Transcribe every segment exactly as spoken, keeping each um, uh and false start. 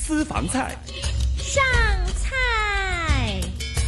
私房菜上菜。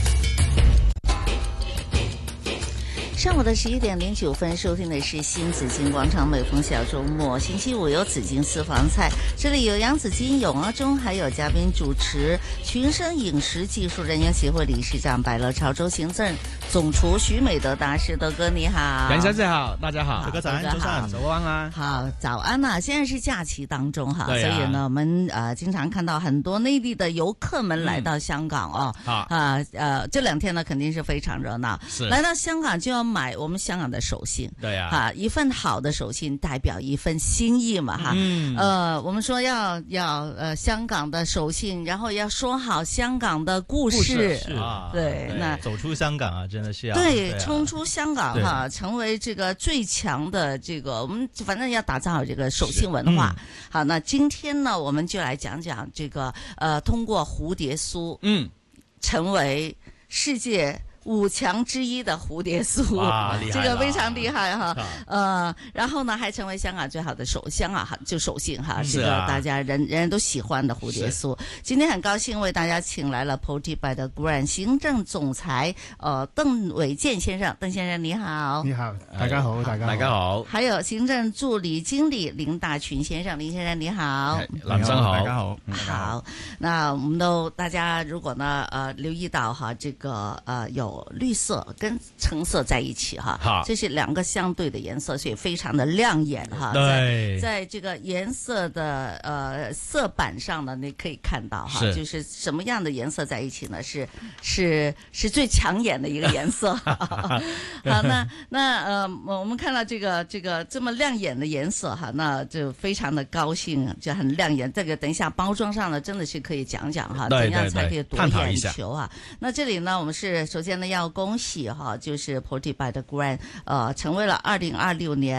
上午的十一点零九分，收听的是新紫金广场，每逢小周末星期五有紫金私房菜，这里有杨紫金、永阿中，还有嘉宾主持，群生饮食技术人员协会理事长百乐潮州行政总厨徐美德大师，德哥你好。 杨小姐好，大家好。 德哥早安，早上早安啊。 好，早安啊！现在是假期当中哈， 对啊、 所以呢，我们呃经常看到很多内地的游客们来到香港哦， 嗯、 啊呃这两天呢肯定是非常热闹， 是来到香港就要买我们香港的手信， 对呀、 啊，啊一份好的手信代表一份心意嘛哈， 嗯呃我们说要要呃香港的手信，然后要说好香港的故事， 故事是啊， 对， 对那走出香港啊，真的是要对， 对、啊、 冲出香港哈，成为这个最强的这个，我们反正要打造好这个手信文化。嗯、好，那今天呢，我们就来讲讲这个呃，通过蝴蝶酥， 嗯， 成为世界五强之一的蝴蝶酥， 哇， 这个非常厉害哈，呃，然后呢还成为香港最好的手香啊，就手信哈，这个大家人人人都喜欢的蝴蝶酥。今天很高兴为大家请来了 Potty by the Grand 行政总裁呃邓伟健先生，邓先生你好。 你好，大家好，大家好， 大家好。 还有行政助理经理林大群先生，林先生你好。 林生好， 大家好。 好，那我们都大家如果呢呃留意到哈，这个呃有绿色跟橙色在一起哈，这是两个相对的颜色，所以非常的亮眼哈。 对， 在, 在这个颜色的呃色板上呢，你可以看到哈，是就是什么样的颜色在一起呢？是是是最抢眼的一个颜色。好，那那呃我们看到这个这个这么亮眼的颜色哈，那就非常的高兴，就很亮眼。这个等一下包装上呢，真的是可以讲讲哈，怎样才可以夺眼球啊？那这里呢，我们是首先呢要恭喜哈，就是 Potty by the Grand 呃成为了二零二六年